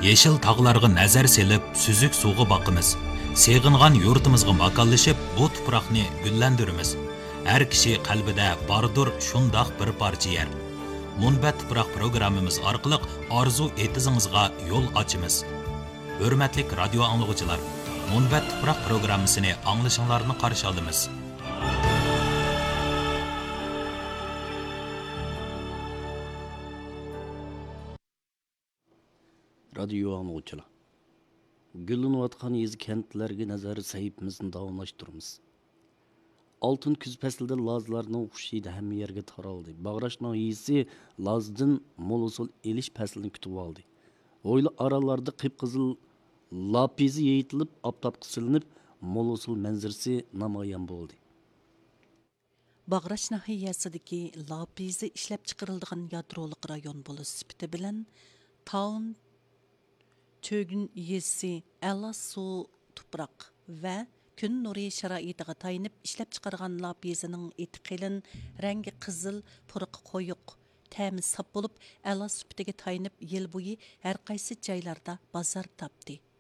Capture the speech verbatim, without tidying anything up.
Yeşil tağlarga nazar selip, süzük suğu bakımız. Seğingan yurtimizga makallashib, bu tuproqni gullandiramiz. Har kishi qalbida bordir shundoq bir parcha yer. Munbat tuproq programmamiz orqali orzu etizingizga yo'l ochamiz. Hurmatli radio anglag'uchilar, Munbat tuproq programmasini anglashinglarni qarshi olamiz. Radio anglag'uchilar. Güllanayotgan yezi kentlarga nazar sahifamizni davomlashtiramiz. Altın küz faslida lazlarning xushidi hamma yerga taraldi. Bag'rash noyisi lazdan mo'l usul elish faslini kutib oldi. O'yli aralarda qip-qizil lapizi yeyitilib, oftobga silinib, mo'l usul manzarasi namoyon bo'ldi. Bag'rash nahiyasidagi lapizi ishlab chiqariladigan yadrolik rayon bo'lish sifati bilan Town Çögün yesi, əla su, tuproq və gün nuri şəraitiga tayinib işləb çıxarğan lapizinin eti qilin, rəngi qızıl, puruqi qoyuq, təmiz sap olub, əla süpütəgə tayinib yel boyu hər qaysı caylarda bazar tapdı.